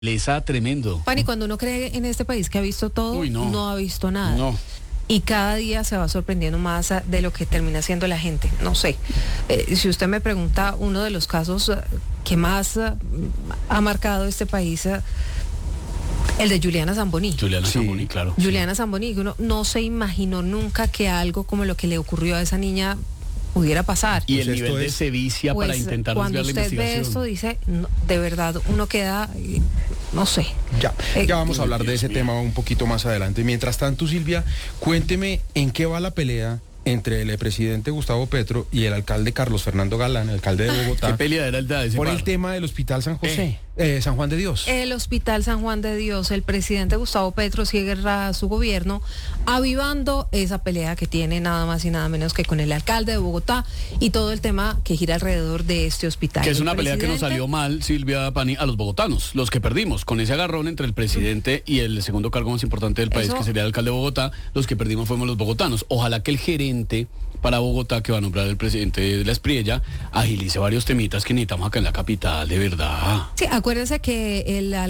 tremendo. Pani, cuando uno cree en este país que ha visto todo, Uy, no ha visto nada. No. Y cada día se va sorprendiendo más de lo que termina siendo la gente. No sé, si usted me pregunta, uno de los casos que más ha marcado este país, el de Juliana Zamboni. Zamboni, claro. Juliana Zamboni, uno no se imaginó nunca que algo como lo que le ocurrió a esa niña pudiera pasar. Y el nivel de sevicia para intentar desviar la investigación. Cuando usted ve esto, dice, no, de verdad, uno queda, no sé. Ya vamos a hablar de ese tema un poquito más adelante. Mientras tanto, Silvia, cuénteme en qué va la pelea entre el presidente Gustavo Petro y el alcalde Carlos Fernando Galán, el alcalde de Bogotá. ¿Qué pelea era el de ese por par? El tema del Hospital San José, San Juan de Dios. El Hospital San Juan de Dios, el presidente Gustavo Petro cierra su gobierno avivando esa pelea que tiene nada más y nada menos que con el alcalde de Bogotá y todo el tema que gira alrededor de este hospital. Que es una pelea que nos salió mal, Silvia, Pani, a los bogotanos, los que perdimos, con ese agarrón entre el presidente y el segundo cargo más importante del país, que sería el alcalde de Bogotá. Los que perdimos fuimos los bogotanos. Ojalá que el gerente para Bogotá, que va a nombrar el presidente de la Espriella, agilice varios temitas que necesitamos acá en la capital, de verdad. Sí, acuérdense que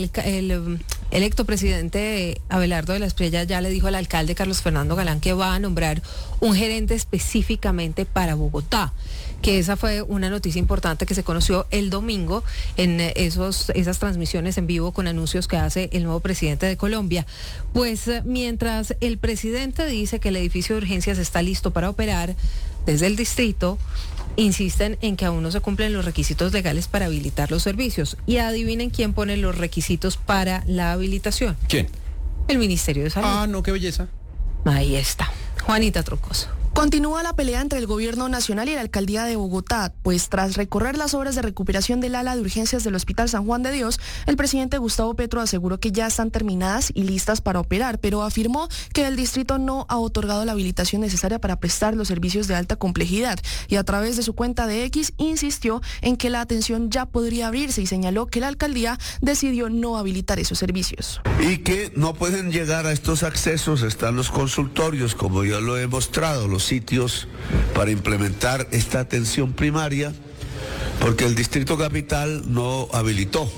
el electo presidente Abelardo de la Espriella ya le dijo al alcalde Carlos Fernando Galán que va a nombrar un gerente específicamente para Bogotá, que esa fue una noticia importante que se conoció el domingo en esas transmisiones en vivo con anuncios que hace el nuevo presidente de Colombia. Pues mientras el presidente dice que el edificio de urgencias está listo para operar, desde el distrito insisten en que aún no se cumplen los requisitos legales para habilitar los servicios. Y adivinen quién pone los requisitos para la habilitación. ¿Quién? El Ministerio de Salud. Ah, no, qué belleza. Ahí está. Juanita Troncoso. Continúa la pelea entre el gobierno nacional y la alcaldía de Bogotá, pues tras recorrer las obras de recuperación del ala de urgencias del Hospital San Juan de Dios, el presidente Gustavo Petro aseguró que ya están terminadas y listas para operar, pero afirmó que el distrito no ha otorgado la habilitación necesaria para prestar los servicios de alta complejidad y a través de su cuenta de X insistió en que la atención ya podría abrirse y señaló que la alcaldía decidió no habilitar esos servicios. Y que no pueden llegar a estos accesos, están los consultorios, como yo lo he mostrado, los sitios para implementar esta atención primaria, porque el Distrito Capital no habilitó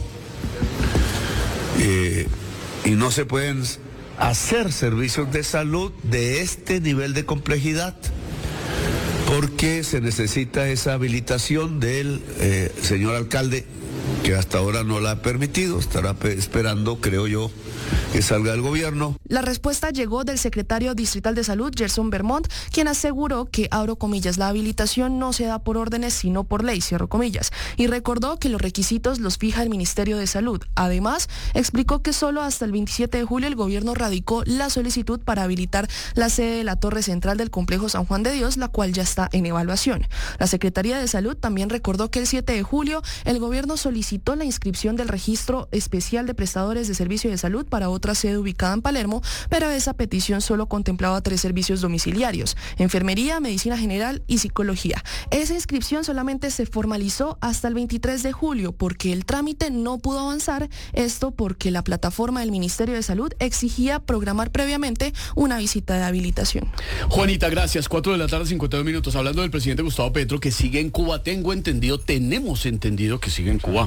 y no se pueden hacer servicios de salud de este nivel de complejidad porque se necesita esa habilitación del señor alcalde, que hasta ahora no la ha permitido, estará esperando, creo yo, que salga del gobierno. La respuesta llegó del secretario distrital de salud, Gerson Vermont, quien aseguró que, abro comillas, la habilitación no se da por órdenes sino por ley, cierro comillas, y recordó que los requisitos los fija el Ministerio de Salud. Además, explicó que solo hasta el 27 de julio el gobierno radicó la solicitud para habilitar la sede de la Torre Central del Complejo San Juan de Dios, la cual ya está en evaluación. La Secretaría de Salud también recordó que el 7 de julio el gobierno solicitó la inscripción del registro especial de prestadores de servicio de salud para otra sede ubicada en Palermo, pero esa petición solo contemplaba 3 servicios domiciliarios: enfermería, medicina general y psicología. Esa inscripción solamente se formalizó hasta el 23 de julio porque el trámite no pudo avanzar, esto porque la plataforma del Ministerio de Salud exigía programar previamente una visita de habilitación. Juanita, gracias. 4:52 Hablando del presidente Gustavo Petro, que sigue en Cuba, tenemos entendido que sigue en Cuba.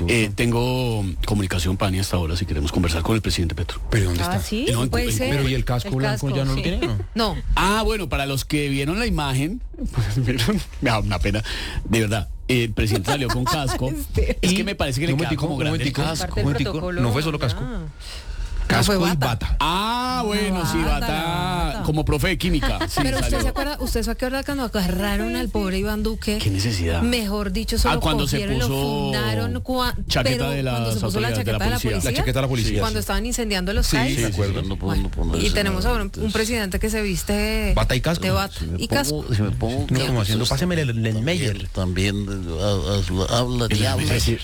Tengo comunicación, Pani, hasta ahora, si queremos conversar con el presidente Petro. ¿Pero dónde está? Sí, No, puede ser. Pero ¿y el casco blanco ya no lo tiene? No. Ah, bueno, para los que vieron la imagen, me da una pena, de verdad. El presidente salió con casco. Es que me parece que le queda como grande el casco. No fue solo casco. Casco y bata. Ah, bueno, sí, bata. Como profe de química. Sí, pero salió. usted se acuerda cuando agarraron al pobre Iván Duque. ¿Qué necesidad? Mejor dicho, solo cuando cogieron y se lo puso fundaron. Chaqueta de cuando se puso la chaqueta de la policía. La chaqueta de la policía. Cuando estaban incendiando los CAIs. Sí, de acuerdo. Y tenemos ahora un presidente que se viste bata y casco. De bata y casco. Si me pongo No, como haciendo, páseme el Meyer. También habla diablo.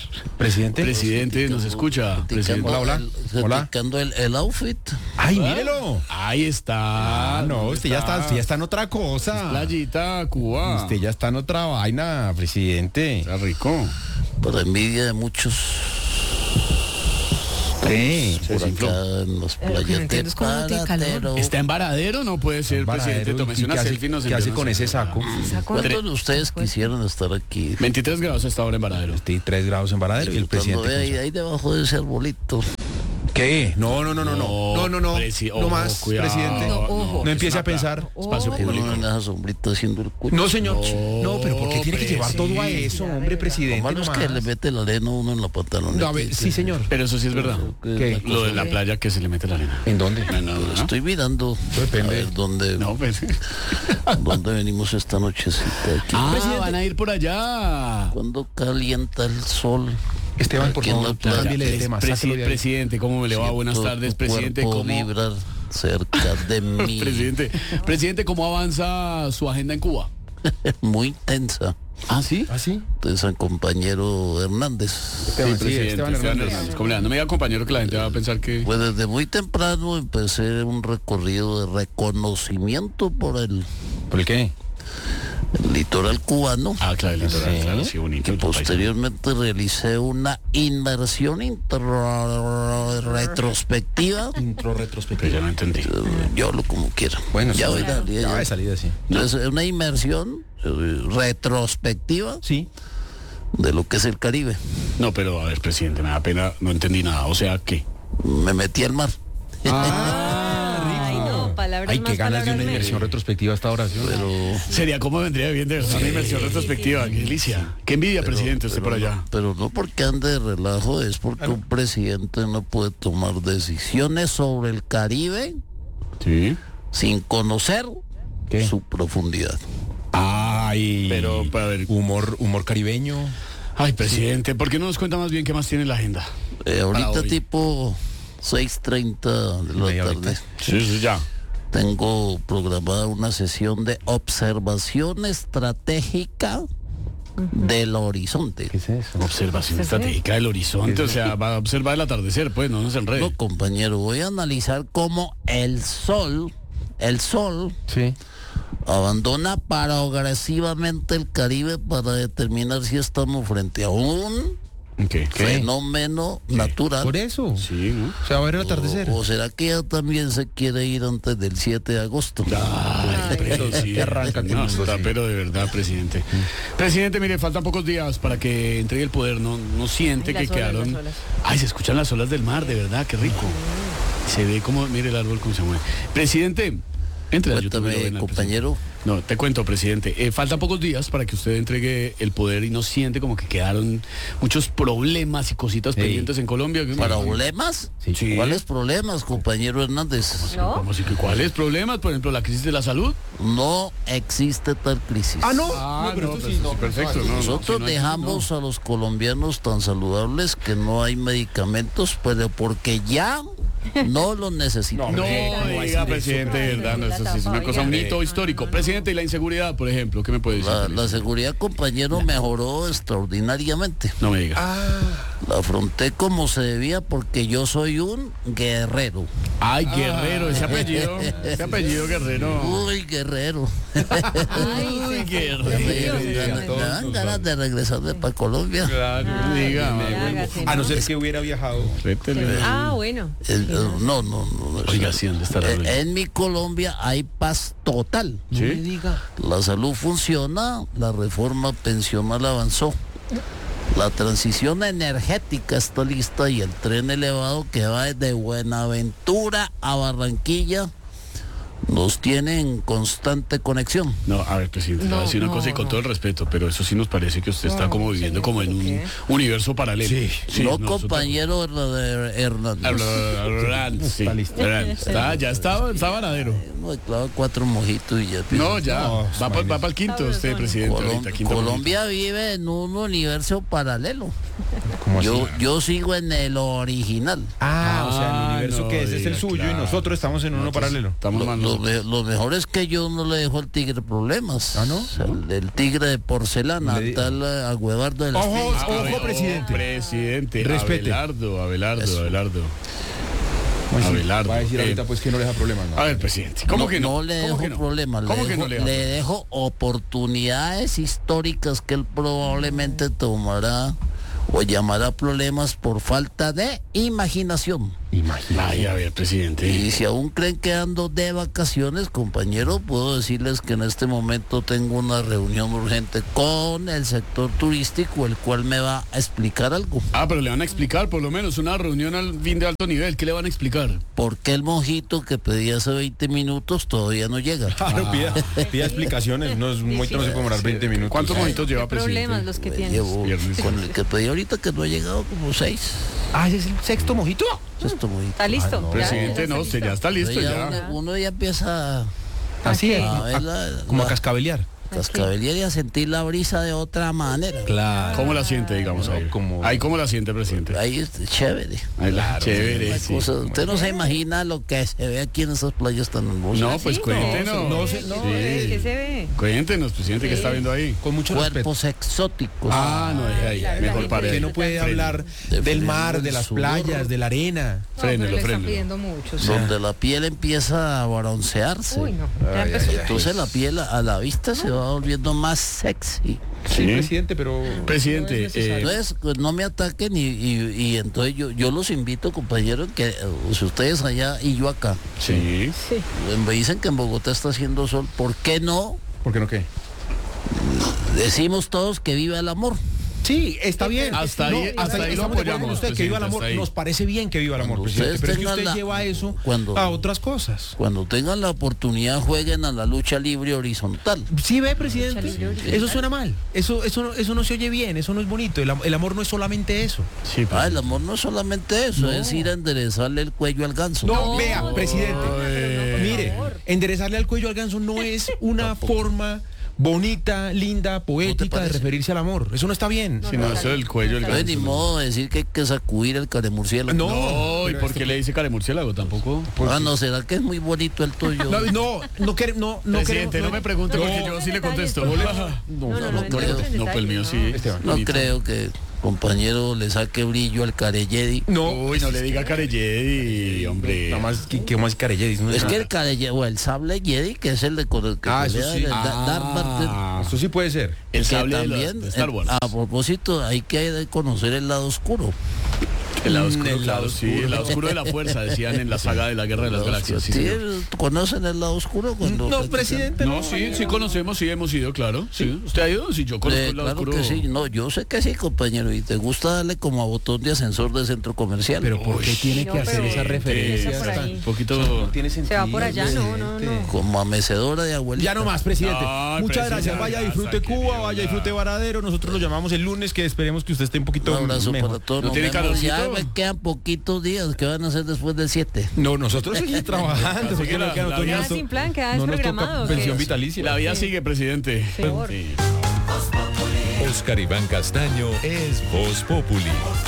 Presidente, nos escucha. Presidente. Hola. Criticando el outfit. ¡Ay, mírelo! Ahí está. No, usted ya está en otra cosa. Playita, Cuba. Usted ya está en otra vaina, presidente. Está rico. Por envidia de muchos por desinfló. acá en los Pero lo que no playas de entiendo es cómo no tiene calor. Paradero. ¿Está en Varadero? No puede ser, presidente. Tómese una selfie. ¿Qué hace con ese saco? ¿Cuántos de ustedes quisieran estar aquí? 23 grados hasta ahora en Varadero. 3 grados en Varadero y el Disfrutando presidente. de ahí debajo de ese arbolito. ¿Qué? No. No Ojo, más, cuidado. presidente. No, ojo. No empiece a pensar. Espacio Que público. uno en esa sombrita haciendo el cucho. No, señor. No, pero ¿por qué tiene que llevar todo a eso, hombre, Lo presidente? malo es No que más. le mete la arena a uno en la pantaloneta. No, a ver, sí, señor. Pero eso sí es verdad. ¿Qué? Lo de la playa que se le mete la arena. ¿En dónde? No. Estoy mirando Depende. a ver dónde, No, pues. dónde venimos esta nochecita aquí. Van a ir por allá. Cuando calienta el sol. Esteban, por Aquí en favor, la playa. cámbiele de tema. sáquelo de ahí. Presidente, ¿cómo me le va? Buenas Siento tardes, tu presidente. cuerpo ¿Cómo... vibrar cerca de mí. Presidente, ¿cómo avanza su agenda en Cuba? Muy intensa. ¿Ah, sí? ¿Ah, sí? Entonces, al compañero Hernández. Esteban, sí, Esteban Hernández. ¿Cómo le da? No me diga, compañero, que la gente va a pensar que... Pues desde muy temprano empecé un recorrido de reconocimiento por el ¿Por el qué? litoral cubano. Ah, claro, el litoral, claro, sí, bonito. Y el paisaje. posteriormente realicé una inmersión retrospectiva. Intro Pero retrospectiva. ya no entendí. Yo lo como quiera. Bueno, ya sí. voy a Ya va de salida, sí. Entonces, una inmersión retrospectiva Sí. de lo que es el Caribe. No, pero a ver, presidente, me da pena, no entendí nada. O sea, ¿qué? Me metí al mar. Ay, no, palabras Ay, más, qué ganas de una palabras inmersión menos. retrospectiva esta oración. Pero Sería como vendría bien de verdad una inversión retrospectiva. Qué delicia. Qué envidia, presidente, usted por allá. Pero no porque ande de relajo, es porque un presidente no puede tomar decisiones sobre el Caribe Sí. sin conocer ¿Qué? su profundidad. Ay. Pero, a ver. Humor caribeño. Ay, presidente, ¿por qué no nos cuenta más bien qué más tiene en la agenda? Ahorita hoy. tipo 6:30 de la Media tarde horita. Sí, ya. tengo programada una sesión de observación estratégica del horizonte. ¿Qué es eso? Observación estratégica del horizonte, o sea, va a observar el atardecer, pues, no nos enrede. No, compañero, voy a analizar cómo el sol Sí. abandona progresivamente el Caribe para determinar si estamos frente a un ¿Qué? fenómeno natural. Por eso. Sí, ¿no? O sea, va a ver el atardecer. ¿O será que ya también se quiere ir antes del 7 de agosto? Ay, pero sí, Arranca no, el mundo, está, sí. pero de verdad, presidente. Presidente, mire, faltan pocos días para que entregue el poder, no siente Ay, que las olas, quedaron... las olas. Ay, se escuchan las olas del mar, de verdad, qué rico. Se ve como, mire el árbol cómo se mueve. Presidente, entre al YouTube y lo Cuéntame, ven al compañero. presidente. No, te cuento, presidente. Faltan pocos días para que usted entregue el poder y no siente como que quedaron muchos problemas y cositas Sí. pendientes en Colombia. ¿Problemas? Sí. ¿Cuáles problemas, compañero Hernández? ¿No? ¿Cómo así que cuáles problemas? Por ejemplo, la crisis de la salud. No existe tal crisis. No, pero esto sí, perfecto. No, Nosotros sí, no hay- dejamos a los colombianos tan saludables que no hay medicamentos, pero porque ya no los necesitamos. No, No, diga, no, presidente, de verdad, no, eso sí es una cosa, un hito histórico. Presidente, y la inseguridad, por ejemplo, ¿qué me puede decir? La seguridad, compañero, mejoró extraordinariamente. No me diga. La afronté como se debía porque yo soy un guerrero. Ay, Guerrero, ese apellido Guerrero. Uy, guerrero. Uy, Guerrero. Me dan ganas de regresarme para Colombia. Dígame. Hágase, A no ¿no? ser que hubiera viajado. Rétele. Ah, bueno. No. Oiga, sí, ¿dónde estará? En mi Colombia hay paz total. ¿Sí? La salud funciona, la reforma pensional avanzó. La transición energética está lista y el tren elevado que va desde Buenaventura a Barranquilla nos tiene en constante conexión. No, a ver, presidente, le voy a decir una No, cosa y con no. todo el respeto, pero eso sí nos parece que usted está como viviendo como en un universo paralelo. Sí, no, nosotros- compañero Hernández. Sí, ya está Varadero. No, he clavado 4 mojitos y ya. No, ya, No, va para el quinto Sabrosón. usted, presidente, ahorita, quinto Colombia vive en un universo paralelo. ¿Cómo así? Yo sigo en el original. O sea, el universo no que ese es el diga, suyo y claro. nosotros estamos en uno paralelo. Estamos Lo, más lo mejor es que yo no le dejo al tigre problemas. ¿Ah, no? O sea, el tigre de porcelana, Le- tal Agüevardo de las Ojo, Finas. ojo, presidente. Presidente, Respete. Abelardo. Pues sí, Abelardo. va a decir ahorita pues que no le deja problemas. ¿no? A ver, presidente, ¿cómo que no? No le ¿Cómo dejo que no? problemas, ¿Cómo que no le dejo? le dejo oportunidades históricas que él probablemente tomará o llamará problemas por falta de imaginación. Ay, a ver, presidente. Y si aún creen que ando de vacaciones, compañero, puedo decirles que en este momento tengo una reunión urgente con el sector turístico, el cual me va a explicar algo. Pero le van a explicar, por lo menos, una reunión al fin de alto nivel. ¿Qué le van a explicar? ¿Por qué el mojito que pedí hace 20 minutos todavía no llega? Claro, pida explicaciones. No, un mojito no se puede demorar 20 minutos. ¿Cuántos mojitos lleva, presidente? Problemas los que tienen. Llevo Viernes. con el que pedí ahorita, que no ha llegado, como 6. ¿Ese es el sexto mojito? Sexto mojito. ¿Está listo? no. Presidente, no, usted ya está listo ya. Uno ya empieza Así es. a ver Como a cascabelear. cascabelear y a sentir la brisa de otra manera. Claro. ¿Cómo la siente, digamos, ahí? Ahí, ¿cómo la siente, presidente? Ahí es chévere. Ahí chévere, Una sí. cosa, usted no se imagina lo que se ve aquí en esas playas tan hermosas. No, pues cuéntenos. Sí. ¿Qué se ve? Cuéntenos, presidente, ¿qué está viendo ahí? Con mucho respeto. Cuerpos exóticos. No, deje ahí. Mejor pare Que ahí. no puede Frene. hablar De del mar, freno, de las sudor. playas, de la arena. Frénelo, le están frénelo. pidiendo mucho. sí. Donde la piel empieza a broncearse. Uy, no. Ya empezó. Entonces la piel a la vista se va volviendo más sexy. Sí, presidente, pero... Presidente, Entonces, pues, no me ataquen y entonces yo los invito, compañeros, que si ustedes allá y yo acá, sí. me dicen que en Bogotá está haciendo sol, ¿por qué no ¿Por qué no qué? decimos todos que viva el amor? Sí, está bien. Hasta ahí lo estamos de acuerdo con apoyamos, usted, que viva el presidente, amor. hasta ahí. Nos parece bien que viva el amor, Cuando presidente. ustedes Pero es que tengan usted la- lleva eso cuando- a otras cosas. Cuando tengan la oportunidad, jueguen a la lucha libre horizontal. Sí, ve, presidente. Eso suena mal. Eso no se oye bien. Eso no es bonito. El amor no es solamente eso. Sí, El amor no es solamente eso, es ir a enderezarle el cuello al ganso. No, vea, presidente. Mire, enderezarle al cuello al ganso no es una forma bonita, linda, poética de parece? referirse al amor. Eso no está bien. Si no, eso del cuello, el No hay ni ganso. modo de decir que hay que sacudir el caremurciélago. No, ¿y por qué le dice caremurciélago tampoco? No, ¿será que es muy bonito el tuyo? No queremos. Presidente, no me pregunte porque yo sí le contesto. No, No, pues el mío sí. Esteban. No Bonito. creo que, compañero, le saque brillo al careyedi. Uy, no le diga Carelledi, hombre. Nada más que más carelledis. Es que el careyedi, o el sable Jedi, que es el de que eso pelea sí. en el Darth Vader, Eso sí puede ser. El que sable también, de Star Wars. a propósito, hay que conocer el lado oscuro. El lado oscuro, el lado claro, sí, el lado oscuro de la fuerza, decían en la saga de la Guerra de las Galaxias. Sí, ¿Sí, señor. ¿Conocen el lado oscuro? No, presidente. No, sí conocemos, sí hemos ido, claro. Sí. ¿Usted ha ido? Sí, yo conozco el lado Claro oscuro. que sí, no, yo sé que sí, compañero, y te gusta darle como a botón de ascensor de centro comercial. Pero ¿por qué tiene no, que hacer pero- esa referencia? por ahí. Un poquito... Tiene Se va por allá, no. Como a mecedora de abuelita. Ya no más, presidente. Ay, Muchas presidente, gracias. Vaya, ya, disfrute saque Cuba, de vaya, onda. disfrute Varadero. Nosotros lo llamamos el lunes, que esperemos que usted esté un poquito Un abrazo mejor. para todos. ¿No Nos tiene vemos. Ya calorcito? me quedan poquitos días. ¿Qué van a hacer después del 7? No, nosotros seguimos trabajando. Así porque que no la- queda la otro vida gasto. sin plan, queda No nos desprogramado, toca ¿o qué? pensión vitalicia. La vida sigue, presidente. Peor. Sí. Oscar Iván Castaño es Voz Populi.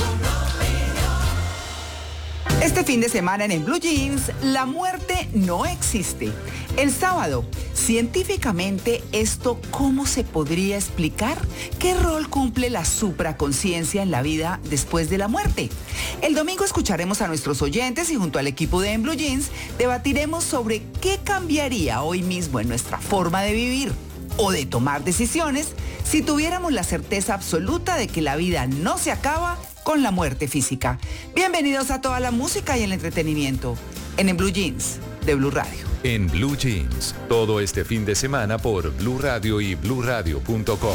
Este fin de semana en Blue Jeans, la muerte no existe. El sábado, científicamente, ¿esto cómo se podría explicar? ¿Qué rol cumple la supraconciencia en la vida después de la muerte? El domingo escucharemos a nuestros oyentes y junto al equipo de En Blue Jeans debatiremos sobre qué cambiaría hoy mismo en nuestra forma de vivir o de tomar decisiones si tuviéramos la certeza absoluta de que la vida no se acaba con la muerte física. Bienvenidos a toda la música y el entretenimiento en Blue Jeans de Blue Radio. En Blue Jeans, todo este fin de semana por Blue Radio y bluradio.com.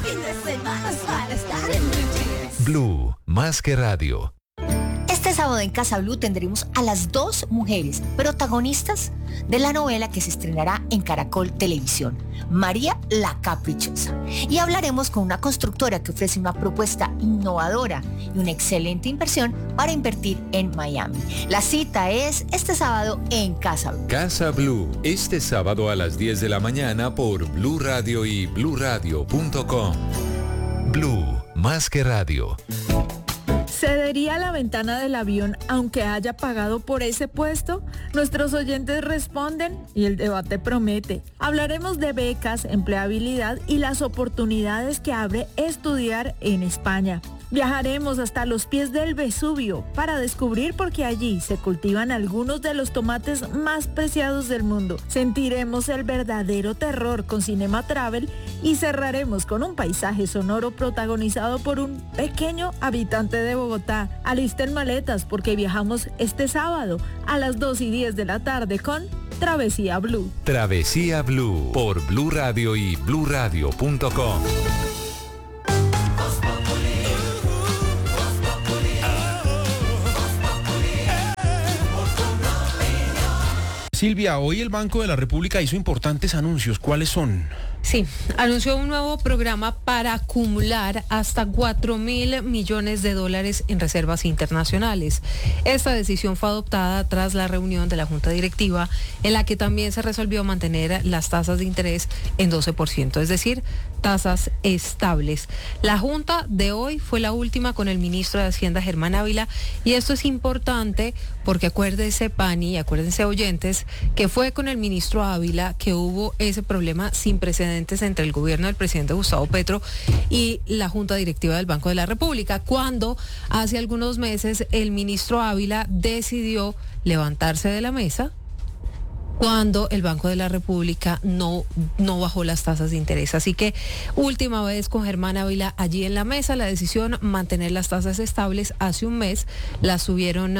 Blue, más que radio. Este sábado en Casa Blue tendremos a las dos mujeres protagonistas de la novela que se estrenará en Caracol Televisión, María la Caprichosa. Y hablaremos con una constructora que ofrece una propuesta innovadora y una excelente inversión para invertir en Miami. La cita es este sábado en Casa Blue. Casa Blue, este sábado a las 10 de la mañana por Blue Radio y bluradio.com. Blue, más que radio. ¿Cedería la ventana del avión aunque haya pagado por ese puesto? Nuestros oyentes responden y el debate promete. Hablaremos de becas, empleabilidad y las oportunidades que abre estudiar en España. Viajaremos hasta los pies del Vesubio para descubrir por qué allí se cultivan algunos de los tomates más preciados del mundo. Sentiremos el verdadero terror con Cinema Travel y cerraremos con un paisaje sonoro protagonizado por un pequeño habitante de Bogotá. Alisten maletas porque viajamos este sábado a las 2:10 de la tarde con Travesía Blue. Travesía Blue por Blue Radio y bluradio.com. Silvia, hoy el Banco de la República hizo importantes anuncios. ¿Cuáles son? Sí, anunció un nuevo programa para acumular hasta 4.000 millones de dólares en reservas internacionales. Esta decisión fue adoptada tras la reunión de la Junta Directiva, en la que también se resolvió mantener las tasas de interés en 12%, es decir, tasas estables. La Junta de hoy fue la última con el ministro de Hacienda, Germán Ávila, y esto es importante porque acuérdense, Pani, y acuérdense, oyentes, que fue con el ministro Ávila que hubo ese problema sin precedentes entre el gobierno del presidente Gustavo Petro y la Junta Directiva del Banco de la República, cuando hace algunos meses el ministro Ávila decidió levantarse de la mesa cuando el Banco de la República no bajó las tasas de interés. Así que última vez con Germán Ávila allí en la mesa, la decisión mantener las tasas estables. Hace un mes las subieron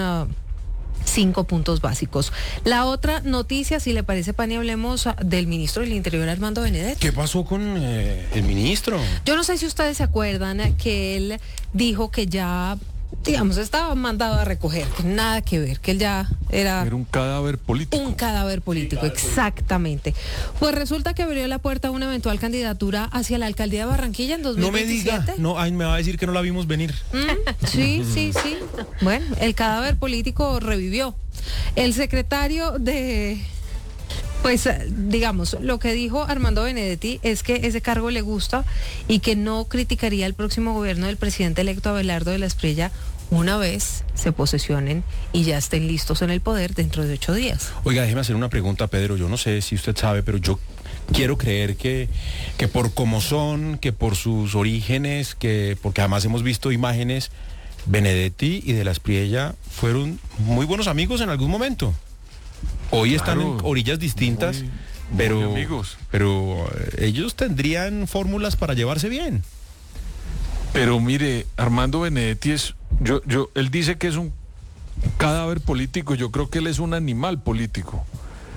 5 puntos básicos. La otra noticia, si le parece, Pani, hablemos del ministro del Interior, Armando Benedetti. ¿Qué pasó con el ministro? Yo no sé si ustedes se acuerdan que él dijo que ya, digamos, estaba mandado a recoger, que nada que ver, que él ya era un cadáver político. Un cadáver político, exactamente. Pues resulta que abrió la puerta a una eventual candidatura hacia la alcaldía de Barranquilla en 2027. No me diga, no, ay, me va a decir que no la vimos venir. Sí. Bueno, el cadáver político revivió. El secretario de... Pues, digamos, lo que dijo Armando Benedetti es que ese cargo le gusta y que no criticaría el próximo gobierno del presidente electo Abelardo de la Espriella una vez se posesionen y ya estén listos en el poder dentro de 8 días. Oiga, déjeme hacer una pregunta, Pedro. Yo no sé si usted sabe, pero yo quiero creer que por cómo son, que por sus orígenes, porque además hemos visto imágenes, Benedetti y de la Espriella fueron muy buenos amigos en algún momento. Hoy están en orillas distintas, pero amigos. Pero ellos tendrían fórmulas para llevarse bien. Pero mire, Armando Benedetti él dice que es un cadáver político, yo creo que él es un animal político.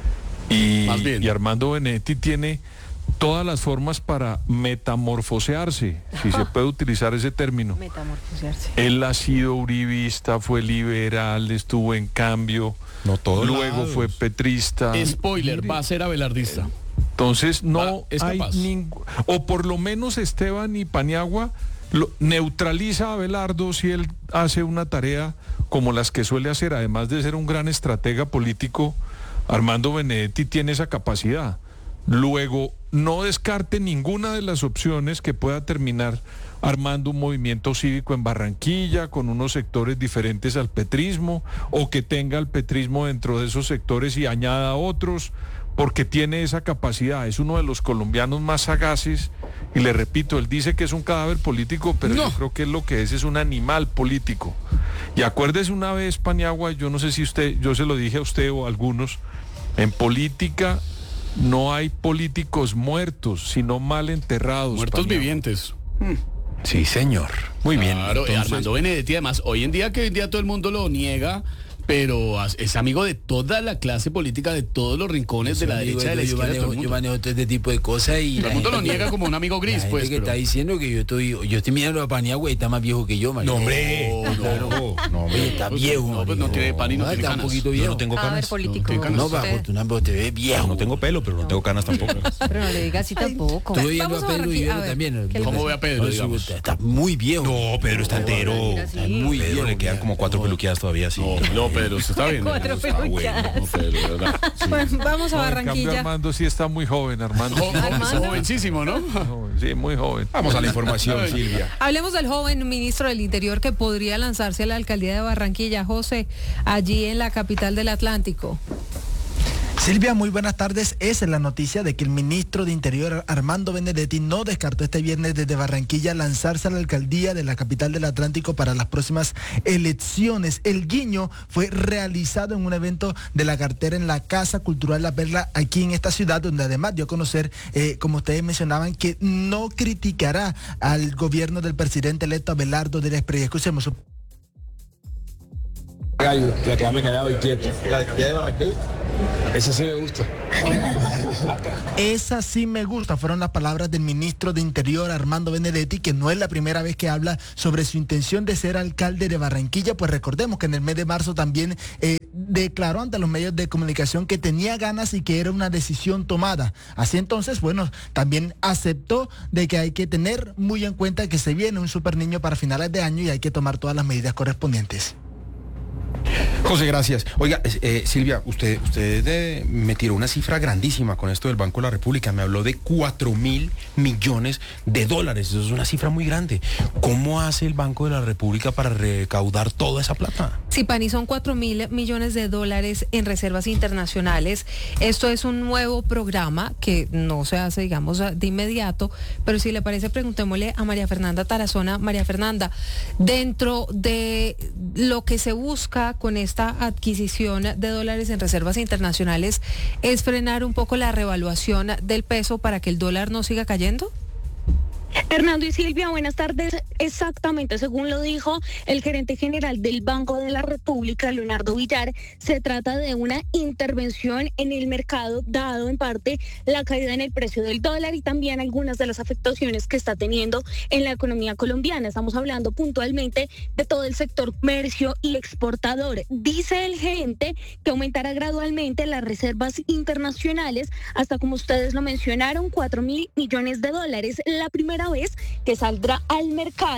Y Armando Benedetti tiene todas las formas para metamorfosearse, si se puede utilizar ese término. Metamorfosearse. Él ha sido uribista, fue liberal, estuvo en Cambio, luego fue petrista. Spoiler, va a ser abelardista. Entonces no hay o por lo menos Esteban y Paniagua neutraliza a Abelardo si él hace una tarea como las que suele hacer. Además de ser un gran estratega político, Armando Benedetti tiene esa capacidad. Luego, no descarte ninguna de las opciones que pueda terminar armando un movimiento cívico en Barranquilla con unos sectores diferentes al petrismo, o que tenga el petrismo dentro de esos sectores y añada a otros, porque tiene esa capacidad. Es uno de los colombianos más sagaces, y le repito, él dice que es un cadáver político, pero yo creo que lo que es un animal político. Y acuérdese una vez, Paniagua, yo no sé si yo se lo dije a usted o a algunos, en política no hay políticos muertos, sino mal enterrados. Muertos vivientes. Sí, señor. Muy bien. Claro, Armando Benedetti, además, hoy en día todo el mundo lo niega, pero es amigo de toda la clase política, de todos los rincones de la derecha, de la izquierda. Yo manejo todo este tipo de cosas y todo el mundo lo niega como un amigo gris, la pues. Gente que está diciendo que yo estoy mirando a Paniagua y está más viejo que yo, María. No, hombre. No, Oye, está viejo. No, pues no tiene pan y no tiene está canas. un poquito viejo. Yo no tengo canas. Político. No, afortunadamente te ves viejo. No tengo pelo, pero no tengo canas tampoco. Pero no le diga así tampoco. Estoy viendo a Pedro y Ibero también. ¿Cómo ve a Pedro, digamos? Está muy viejo. No, Pedro está entero. Está muy Pedro viejo. le quedan como 4 peluqueadas todavía, sí. No, Pedro, usted está bien. 4 peluqueadas. No, Pedro, de verdad. Bueno, vamos a En cambio, Barranquilla. Armando sí está muy joven, Armando. Jovencísimo, ¿no? Sí, muy joven. Vamos a la información, Silvia. Hablemos del joven ministro del Interior que podría lanzarse a la alcaldía de Barranquilla, José, allí en la capital del Atlántico. Silvia, muy buenas tardes. Esa es la noticia de que el ministro de Interior, Armando Benedetti, no descartó este viernes desde Barranquilla lanzarse a la alcaldía de la capital del Atlántico para las próximas elecciones. El guiño fue realizado en un evento de la cartera en la Casa Cultural La Perla, aquí en esta ciudad, donde además dio a conocer, como ustedes mencionaban, que no criticará al gobierno del presidente electo Abelardo de la Espriella. Escuchemos. Gallo, la que me quedaba inquieto. La de Barranquilla. Esa sí me gusta. Esa sí me gusta, fueron las palabras del ministro de Interior, Armando Benedetti, que no es la primera vez que habla sobre su intención de ser alcalde de Barranquilla, pues recordemos que en el mes de marzo también declaró ante los medios de comunicación que tenía ganas y que era una decisión tomada. Así entonces, bueno, también aceptó de que hay que tener muy en cuenta que se viene un super niño para finales de año y hay que tomar todas las medidas correspondientes. José, gracias. Oiga, Silvia, usted me tiró una cifra grandísima con esto del Banco de la República. Me habló de 4.000 millones de dólares. Eso es una cifra muy grande. ¿Cómo hace el Banco de la República para recaudar toda esa plata? Sí, Pani, son 4.000 millones de dólares en reservas internacionales. Esto es un nuevo programa que no se hace, digamos, de inmediato, pero si le parece, preguntémosle a María Fernanda Tarazona. María Fernanda, dentro de lo que se busca con esta adquisición de dólares en reservas internacionales, ¿es frenar un poco la revaluación del peso para que el dólar no siga cayendo? Hernando y Silvia, buenas tardes. Exactamente, según lo dijo el gerente general del Banco de la República, Leonardo Villar, se trata de una intervención en el mercado, dado en parte la caída en el precio del dólar y también algunas de las afectaciones que está teniendo en la economía colombiana. Estamos hablando puntualmente de todo el sector comercio y exportador. Dice el gerente que aumentará gradualmente las reservas internacionales hasta, como ustedes lo mencionaron, 4.000 millones de dólares. La primera vez que saldrá al mercado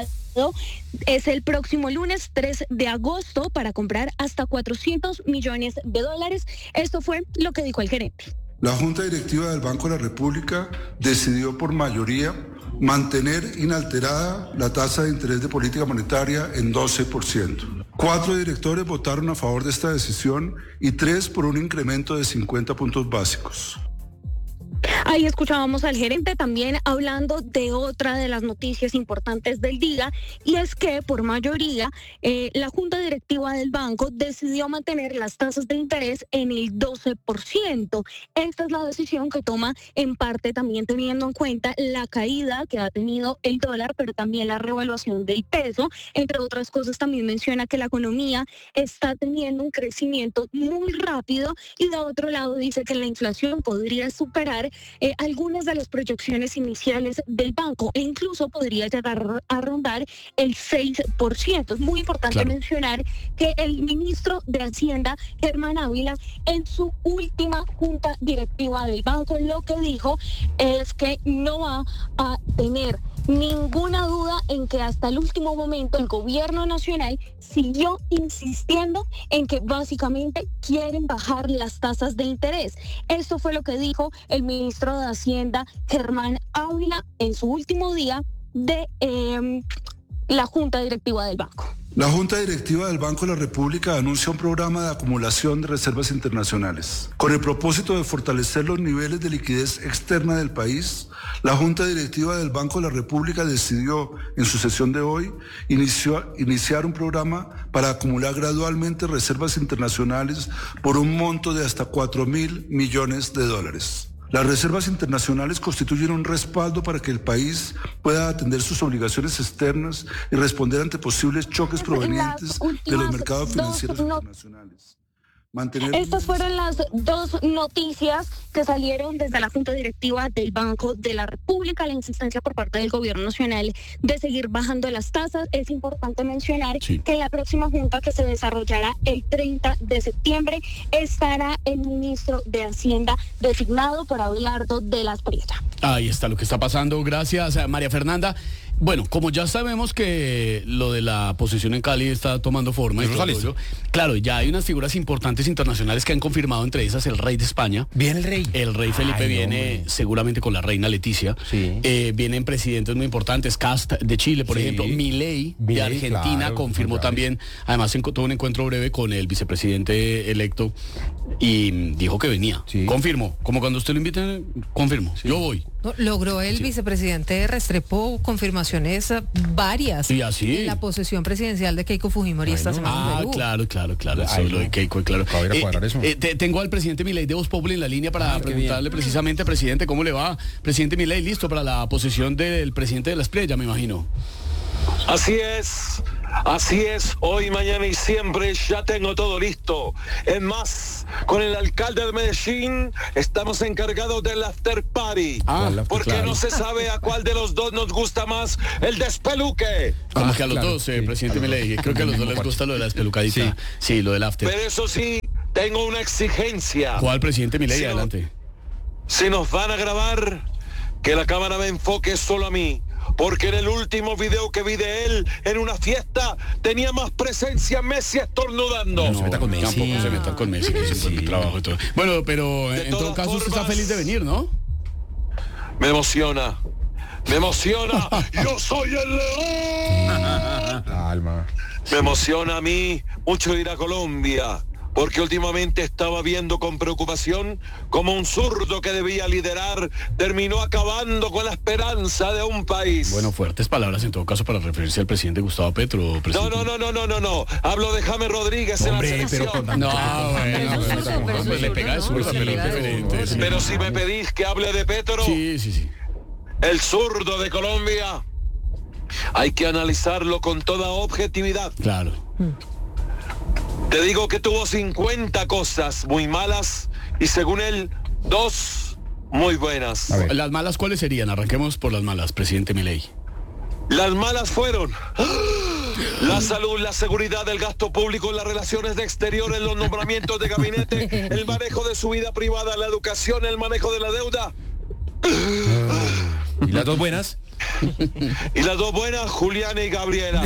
es el próximo lunes 3 de agosto para comprar hasta 400 millones de dólares. Esto fue lo que dijo el gerente. La Junta Directiva del Banco de la República decidió por mayoría mantener inalterada la tasa de interés de política monetaria en 12%. 4 directores votaron a favor de esta decisión y 3 por un incremento de 50 puntos básicos. Ahí escuchábamos al gerente también hablando de otra de las noticias importantes del día, y es que por mayoría la Junta Directiva del banco decidió mantener las tasas de interés en el 12%. Esta es la decisión que toma en parte también teniendo en cuenta la caída que ha tenido el dólar, pero también la revaluación del peso. Entre otras cosas, también menciona que la economía está teniendo un crecimiento muy rápido y de otro lado dice que la inflación podría superar algunas de las proyecciones iniciales del banco e incluso podría llegar a rondar el 6%. Es muy importante mencionar que el ministro de Hacienda, Germán Ávila, en su última junta directiva del banco, lo que dijo es que no va a tener ninguna duda en que hasta el último momento el gobierno nacional siguió insistiendo en que básicamente quieren bajar las tasas de interés. Esto fue lo que dijo el ministro de Hacienda, Germán Ávila, en su último día de la junta directiva del banco. La Junta Directiva del Banco de la República anuncia un programa de acumulación de reservas internacionales. Con el propósito de fortalecer los niveles de liquidez externa del país, la Junta Directiva del Banco de la República decidió, en su sesión de hoy, iniciar un programa para acumular gradualmente reservas internacionales por un monto de hasta 4.000 millones de dólares. Las reservas internacionales constituyen un respaldo para que el país pueda atender sus obligaciones externas y responder ante posibles choques provenientes de los mercados financieros internacionales. Estas fueron las dos noticias que salieron desde la Junta Directiva del Banco de la República, la insistencia por parte del Gobierno Nacional de seguir bajando las tasas. Es importante mencionar que en la próxima junta, que se desarrollará el 30 de septiembre, estará el ministro de Hacienda designado por Abelardo de la Espriella. Ahí está lo que está pasando. Gracias, María Fernanda. Bueno, como ya sabemos que lo de la posesión en Cali está tomando forma, claro, ya hay unas figuras importantes internacionales que han confirmado, entre esas el rey de España. ¿Viene el rey? El rey Felipe viene seguramente con la reina Leticia. Sí. Vienen presidentes muy importantes, Kast de Chile, por ejemplo, Milei de Argentina, confirmó también, además tuvo un encuentro breve con el vicepresidente electo y dijo que venía. Sí. Confirmó, como cuando usted lo invite, confirmo, yo voy. Logró el vicepresidente Restrepo confirmaciones varias en la posesión presidencial de Keiko Fujimori esta semana en Perú. Claro, eso lo de Keiko, claro. Tengo al presidente Milei de Voz Populi en la línea para preguntarle precisamente, presidente, ¿cómo le va? Presidente Milei, listo para la posesión del presidente de la Espriella, me imagino. Así es, hoy, mañana y siempre ya tengo todo listo. Es más, con el alcalde de Medellín estamos encargados del after party. Porque no se sabe a cuál de los dos nos gusta más el despeluque. Como que a los dos, presidente Milei, creo que a los dos les gusta lo de la despelucadita. Sí, lo del after. Pero eso sí, tengo una exigencia. ¿Cuál, presidente Milei? Adelante. Si nos van a grabar, que la cámara me enfoque solo a mí. Porque en el último video que vi de él en una fiesta tenía más presencia Messi estornudando. No se meta con Messi. Tampoco se meta con Messi, que es mi trabajo y todo. Bueno, pero en todo caso usted está feliz de venir, ¿no? Me emociona. Yo soy el león. Alma. Me emociona a mí mucho ir a Colombia. Porque últimamente estaba viendo con preocupación cómo un zurdo que debía liderar terminó acabando con la esperanza de un país. Bueno, fuertes palabras en todo caso para referirse al presidente Gustavo Petro. Presidente. No. Hablo de James Rodríguez en la selección. Le pega eso, pero si me pedís que hable de Petro, sí. El zurdo de Colombia, hay que analizarlo con toda objetividad. Claro. Te digo que tuvo 50 cosas muy malas y según él, 2 muy buenas. ¿Las malas cuáles serían? Arranquemos por las malas, presidente Milei. Las malas fueron la salud, la seguridad, el gasto público, las relaciones de exteriores, los nombramientos de gabinete, el manejo de su vida privada, la educación, el manejo de la deuda. ¿Y las 2 buenas? Y las 2 buenas, Juliana y Gabriela.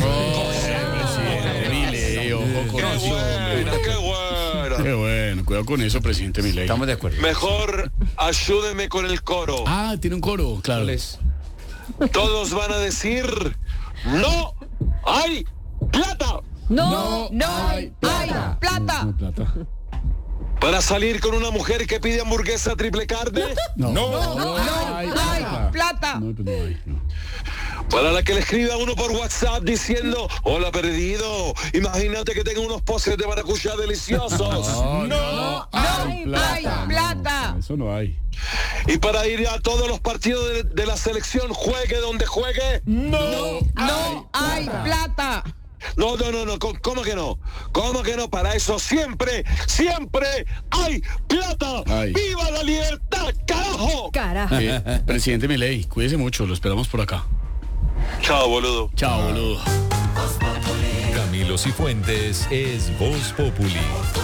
Qué bueno, cuidado con eso, presidente Milei. Estamos de acuerdo. Mejor ayúdeme con el coro. Tiene un coro, claro. Todos van a decir, no hay plata. No hay plata. Para salir con una mujer que pide hamburguesa triple carne. No hay plata. Para la que le escriba uno por WhatsApp diciendo, hola perdido, imagínate que tengo unos postres de maracuyá deliciosos. No hay plata. Eso no hay. Y para ir a todos los partidos de la selección, juegue donde juegue. No hay plata. No, ¿cómo que no? ¿Cómo que no? Para eso siempre hay plata. ¡Viva la libertad, carajo! Presidente Milei, cuídese mucho, lo esperamos por acá. Chao, boludo. Chao, boludo. Camilo Cifuentes es Voz Populi.